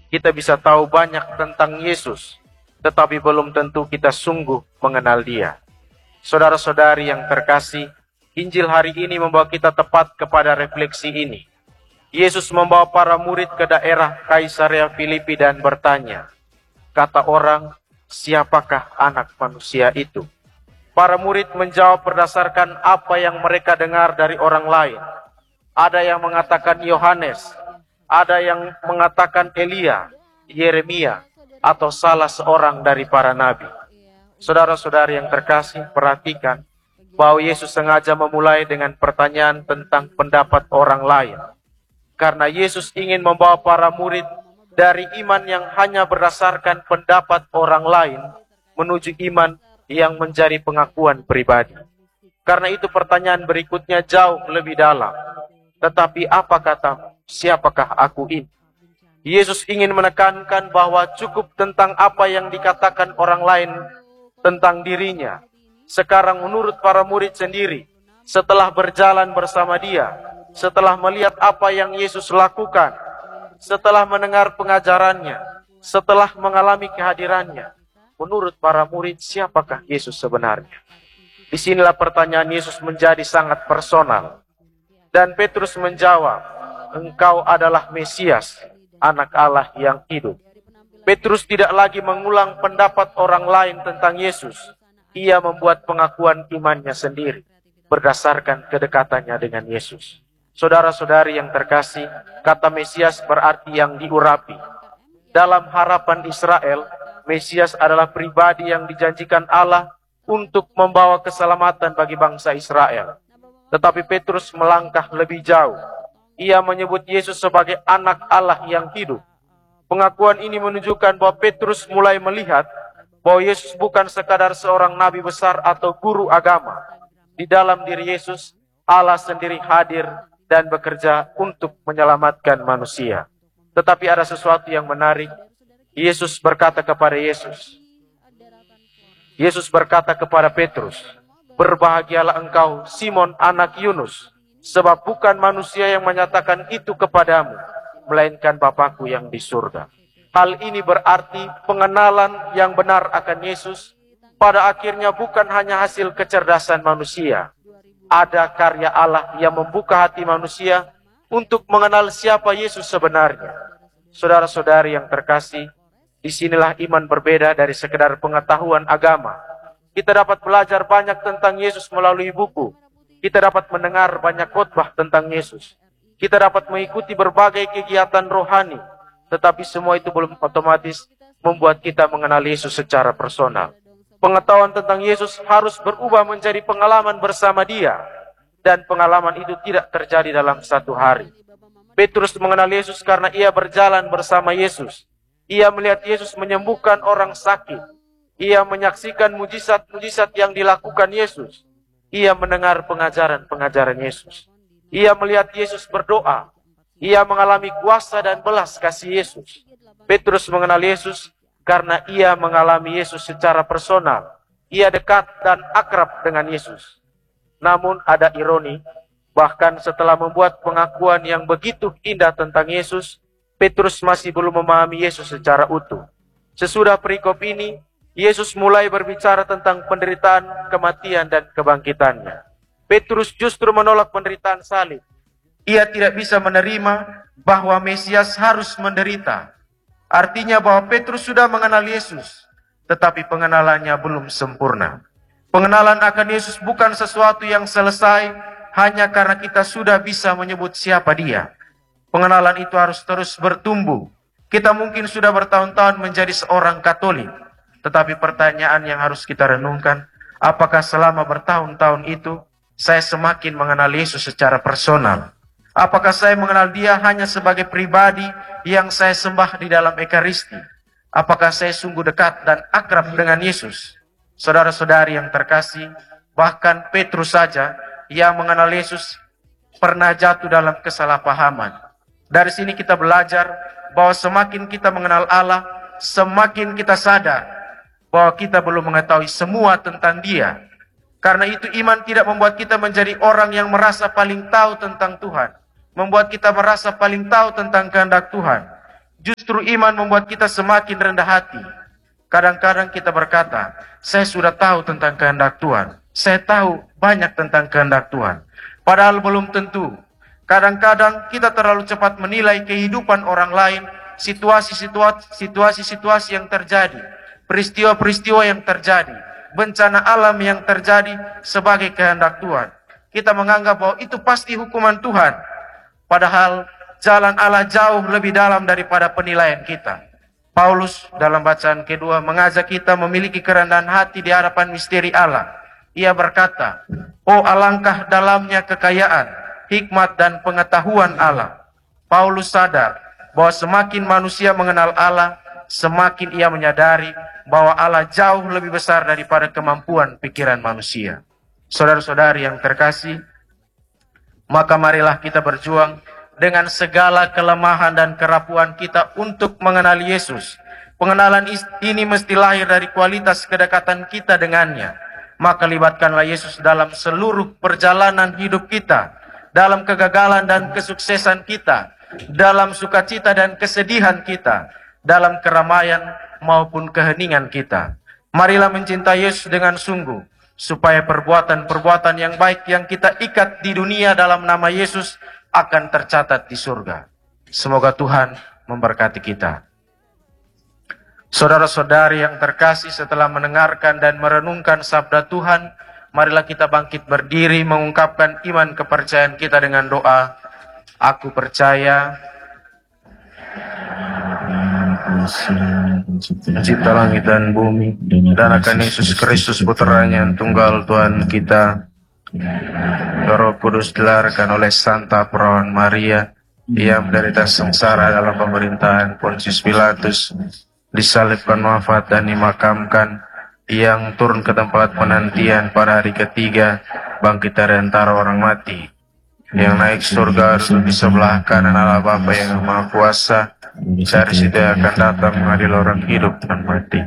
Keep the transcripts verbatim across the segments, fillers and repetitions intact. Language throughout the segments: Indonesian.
Kita bisa tahu banyak tentang Yesus, tetapi belum tentu kita sungguh mengenal Dia. Saudara-saudari yang terkasih, Injil hari ini membawa kita tepat kepada refleksi ini. Yesus membawa para murid ke daerah Kaisarea Filipi dan bertanya, kata orang, siapakah anak manusia itu? Para murid menjawab berdasarkan apa yang mereka dengar dari orang lain. Ada yang mengatakan Yohanes, ada yang mengatakan Elia, Yeremia, atau salah seorang dari para nabi. Saudara-saudari yang terkasih, perhatikan bahwa Yesus sengaja memulai dengan pertanyaan tentang pendapat orang lain. Karena Yesus ingin membawa para murid dari iman yang hanya berdasarkan pendapat orang lain menuju iman yang menjadi pengakuan pribadi. Karena itu pertanyaan berikutnya jauh lebih dalam. Tetapi apa katamu? Siapakah aku ini? Yesus ingin menekankan bahwa cukup tentang apa yang dikatakan orang lain tentang dirinya. Sekarang menurut para murid sendiri, setelah berjalan bersama Dia, setelah melihat apa yang Yesus lakukan, setelah mendengar pengajarannya, setelah mengalami kehadirannya, menurut para murid siapakah Yesus sebenarnya? Disinilah pertanyaan Yesus menjadi sangat personal. Dan Petrus menjawab, engkau adalah Mesias, anak Allah yang hidup. Petrus tidak lagi mengulang pendapat orang lain tentang Yesus. Ia membuat pengakuan imannya sendiri, berdasarkan kedekatannya dengan Yesus. Saudara-saudari yang terkasih, kata Mesias berarti yang diurapi. Dalam harapan Israel, Mesias adalah pribadi yang dijanjikan Allah untuk membawa keselamatan bagi bangsa Israel. Tetapi Petrus melangkah lebih jauh. Ia menyebut Yesus sebagai anak Allah yang hidup. Pengakuan ini menunjukkan bahwa Petrus mulai melihat bahwa Yesus bukan sekadar seorang nabi besar atau guru agama. Di dalam diri Yesus, Allah sendiri hadir dan bekerja untuk menyelamatkan manusia. Tetapi ada sesuatu yang menarik. Yesus berkata kepada Yesus. Yesus berkata kepada Petrus, berbahagialah engkau, Simon anak Yunus, sebab bukan manusia yang menyatakan itu kepadamu, melainkan Bapakku yang di surga. Hal ini berarti pengenalan yang benar akan Yesus pada akhirnya bukan hanya hasil kecerdasan manusia. Ada karya Allah yang membuka hati manusia untuk mengenal siapa Yesus sebenarnya. Saudara-saudari yang terkasih, disinilah iman berbeda dari sekedar pengetahuan agama. Kita dapat belajar banyak tentang Yesus melalui buku. Kita dapat mendengar banyak khotbah tentang Yesus. Kita dapat mengikuti berbagai kegiatan rohani. Tetapi semua itu belum otomatis membuat kita mengenal Yesus secara personal. Pengetahuan tentang Yesus harus berubah menjadi pengalaman bersama Dia. Dan pengalaman itu tidak terjadi dalam satu hari. Petrus mengenal Yesus karena ia berjalan bersama Yesus. Ia melihat Yesus menyembuhkan orang sakit. Ia menyaksikan mujizat-mujizat yang dilakukan Yesus. Ia mendengar pengajaran-pengajaran Yesus. Ia melihat Yesus berdoa. Ia mengalami kuasa dan belas kasih Yesus. Petrus mengenal Yesus karena ia mengalami Yesus secara personal. Ia dekat dan akrab dengan Yesus. Namun ada ironi, bahkan setelah membuat pengakuan yang begitu indah tentang Yesus, Petrus masih belum memahami Yesus secara utuh. Sesudah perikop ini, Yesus mulai berbicara tentang penderitaan, kematian, dan kebangkitannya. Petrus justru menolak penderitaan salib. Ia tidak bisa menerima bahwa Mesias harus menderita. Artinya bahwa Petrus sudah mengenal Yesus, tetapi pengenalannya belum sempurna. Pengenalan akan Yesus bukan sesuatu yang selesai hanya karena kita sudah bisa menyebut siapa Dia. Pengenalan itu harus terus bertumbuh. Kita mungkin sudah bertahun-tahun menjadi seorang Katolik. Tetapi pertanyaan yang harus kita renungkan, apakah selama bertahun-tahun itu, saya semakin mengenal Yesus secara personal? Apakah saya mengenal Dia hanya sebagai pribadi yang saya sembah di dalam Ekaristi? Apakah saya sungguh dekat dan akrab dengan Yesus? Saudara-saudari yang terkasih, bahkan Petrus saja yang mengenal Yesus pernah jatuh dalam kesalahpahaman. Dari sini kita belajar bahwa semakin kita mengenal Allah, semakin kita sadar bahwa kita belum mengetahui semua tentang Dia. Karena itu iman tidak membuat kita menjadi orang yang merasa paling tahu tentang Tuhan, membuat kita merasa paling tahu tentang kehendak Tuhan. Justru iman membuat kita semakin rendah hati. Kadang-kadang kita berkata, saya sudah tahu tentang kehendak Tuhan. Saya tahu banyak tentang kehendak Tuhan. Padahal belum tentu. Kadang-kadang kita terlalu cepat menilai kehidupan orang lain, situasi-situasi situasi-situasi yang terjadi, peristiwa-peristiwa yang terjadi, bencana alam yang terjadi sebagai kehendak Tuhan. Kita menganggap bahwa itu pasti hukuman Tuhan. Padahal jalan Allah jauh lebih dalam daripada penilaian kita. Paulus dalam bacaan kedua mengajak kita memiliki kerendahan hati di hadapan misteri Allah. Ia berkata, oh alangkah dalamnya kekayaan, hikmat dan pengetahuan Allah. Paulus sadar bahwa semakin manusia mengenal Allah, semakin ia menyadari bahwa Allah jauh lebih besar daripada kemampuan pikiran manusia. Saudara-saudari yang terkasih, maka marilah kita berjuang dengan segala kelemahan dan kerapuan kita untuk mengenal Yesus. Pengenalan ini mesti lahir dari kualitas kedekatan kita dengannya. Maka libatkanlah Yesus dalam seluruh perjalanan hidup kita, dalam kegagalan dan kesuksesan kita, dalam sukacita dan kesedihan kita, dalam keramaian maupun keheningan kita. Marilah mencintai Yesus dengan sungguh, supaya perbuatan-perbuatan yang baik yang kita ikat di dunia dalam nama Yesus akan tercatat di surga. Semoga Tuhan memberkati kita. Saudara-saudari yang terkasih, setelah mendengarkan dan merenungkan sabda Tuhan, marilah kita bangkit berdiri mengungkapkan iman kepercayaan kita dengan doa. Aku percaya Pencipta langit dan bumi, dan akan Yesus Kristus putranya yang tunggal Tuhan kita, Roh Kudus dilahirkan oleh Santa Perawan Maria, ia menderita sengsara dalam pemerintahan Pontius Pilatus, disalibkan, wafat dan dimakamkan, yang turun ke tempat penantian pada hari ketiga, bangkit dari antara orang mati, yang naik surga duduk di sebelah kanan Allah Bapa yang Maha Kuasa. Dari situ akan datang mengadil orang hidup dan mati.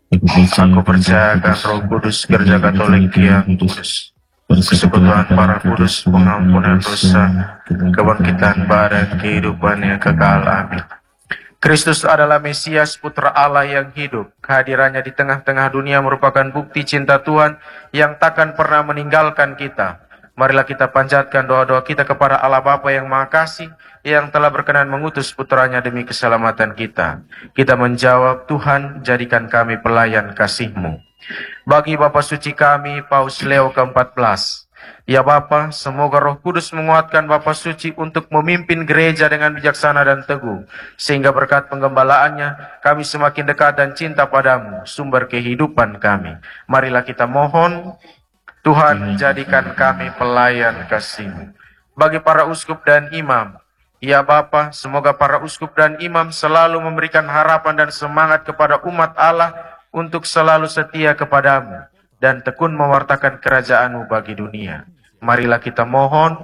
Aku percaya akan Roh Kudus, Gereja Katolik yang kudus, persekutuan para kudus, pengampunan dosa, kebangkitan badan, kehidupan yang kekal. Amin. Kristus adalah Mesias, Putra Allah yang hidup. Kehadirannya di tengah-tengah dunia merupakan bukti cinta Tuhan yang takkan pernah meninggalkan kita. Marilah kita panjatkan doa-doa kita kepada Allah Bapa yang Maha Kasih, yang telah berkenan mengutus putranya demi keselamatan kita. Kita menjawab, Tuhan, jadikan kami pelayan kasih-Mu. Bagi Bapa Suci kami, Paus Leo keempat belas, ya Bapa, semoga Roh Kudus menguatkan Bapa Suci untuk memimpin gereja dengan bijaksana dan teguh, sehingga berkat penggembalaannya kami semakin dekat dan cinta padamu, sumber kehidupan kami. Marilah kita mohon, Tuhan, jadikan kami pelayan kasih-Mu. Bagi para uskup dan imam, ya Bapa, semoga para uskup dan imam selalu memberikan harapan dan semangat kepada umat Allah untuk selalu setia kepadamu dan tekun mewartakan kerajaan-Mu bagi dunia. Marilah kita mohon,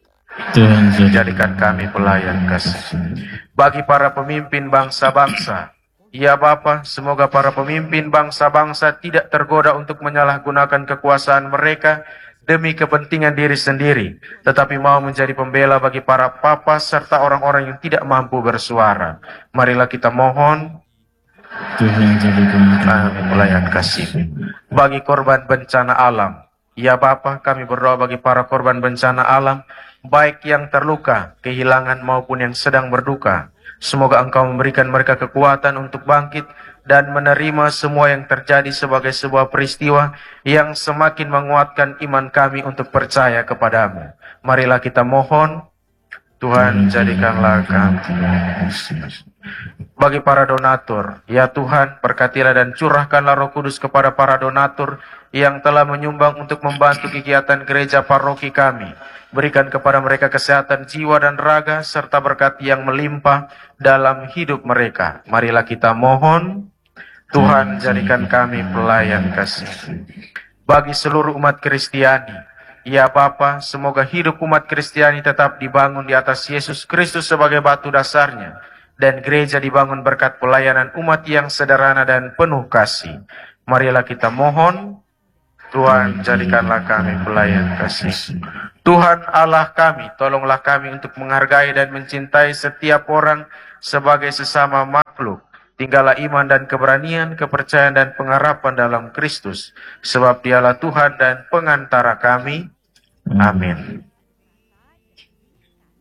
Tuhan, jadikan kami pelayan kasih. Bagi para pemimpin bangsa-bangsa, ya Bapa, semoga para pemimpin bangsa-bangsa tidak tergoda untuk menyalahgunakan kekuasaan mereka demi kepentingan diri sendiri, tetapi mau menjadi pembela bagi para papa serta orang-orang yang tidak mampu bersuara. Marilah kita mohon, Tuhan, jadikan kami pelayan kasih. Bagi korban bencana alam, ya Bapa, kami berdoa bagi para korban bencana alam, baik yang terluka, kehilangan maupun yang sedang berduka. Semoga Engkau memberikan mereka kekuatan untuk bangkit dan menerima semua yang terjadi sebagai sebuah peristiwa yang semakin menguatkan iman kami untuk percaya kepadamu. Marilah kita mohon, Tuhan, jadikanlah kami. Bagi para donatur, ya Tuhan, berkatilah dan curahkanlah Roh Kudus kepada para donatur yang telah menyumbang untuk membantu kegiatan gereja paroki kami. Berikan kepada mereka kesehatan jiwa dan raga, serta berkat yang melimpah dalam hidup mereka. Marilah kita mohon, Tuhan, jadikan kami pelayan kasih. Bagi seluruh umat Kristiani, ya Bapa, semoga hidup umat Kristiani tetap dibangun di atas Yesus Kristus sebagai batu dasarnya, dan gereja dibangun berkat pelayanan umat yang sederhana dan penuh kasih. Marilah kita mohon, Tuhan, jadikanlah kami pelayan kasih. Tuhan Allah kami, tolonglah kami untuk menghargai dan mencintai setiap orang sebagai sesama makhluk. Tinggallah iman dan keberanian, kepercayaan dan pengharapan dalam Kristus. Sebab dialah Tuhan dan pengantara kami. Amin.